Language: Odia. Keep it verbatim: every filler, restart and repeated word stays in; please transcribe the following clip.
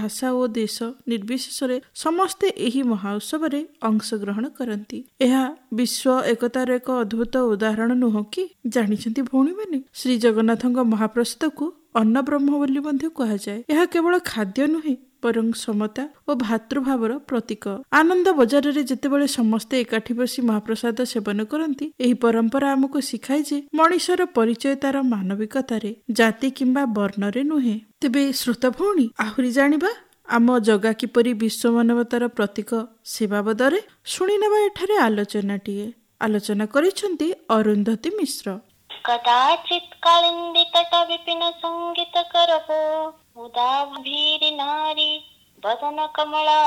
ଭାଷା ଓ ଦେଶ ନିର୍ବିଶେଷରେ ସମସ୍ତେ ଏହି ମହାଉତ୍ସବରେ ଅଂଶଗ୍ରହଣ କରନ୍ତି। ଏହା ବିଶ୍ୱ ଏକତାର ଏକ ଅଦ୍ଭୁତ ଉଦାହରଣ ନୁହଁ କି? ଜାଣିଛନ୍ତି ଭଉଣୀମାନେ, ଶ୍ରୀ ଜଗନ୍ନାଥଙ୍କ ମହାପ୍ରସାଦକୁ ଅନ୍ନବ୍ରହ୍ମ ବୋଲି ମଧ୍ୟ କୁହାଯାଏ। ଏହା କେବଳ ଖାଦ୍ୟ ନୁହେଁ ବରଂ ସମତା ଓ ଭାତୃଭାବର ପ୍ରତୀକ। ଆନନ୍ଦ ବଜାରରେ ଯେତେବେଳେ ସମସ୍ତେ ଏକାଠି ବସି ମହାପ୍ରସାଦ ସେବନ କରନ୍ତି, ଏହି ପରମ୍ପରା ଆମକୁ ଶିଖାଏ ଯେ ମଣିଷର ପରିଚୟ ତାର ମାନବିକତାରେ, ଜାତି କିମ୍ବା ବର୍ଣ୍ଣରେ ନୁହେଁ। ତେବେ ଶ୍ରୋତ ଭଉଣୀ, ଆହୁରି ଜାଣିବା ଆମ ଜଗା କିପରି ବିଶ୍ୱ ମାନବତାର ପ୍ରତୀକ ସେ ବାବଦରେ ଶୁଣିନେବା ଏଠାରେ ଆଲୋଚନାଟିଏ। ଆଲୋଚନା କରିଛନ୍ତି ଅରୁନ୍ଧତୀ ମିଶ୍ର। କଦାଚିତ୍ କାଳିନ୍ଦୀ ତଟ ବିପିନ ସଙ୍ଗୀତ କରବ, ଉଦା ଭୀରି ନାରୀ ବଦନ କମଳା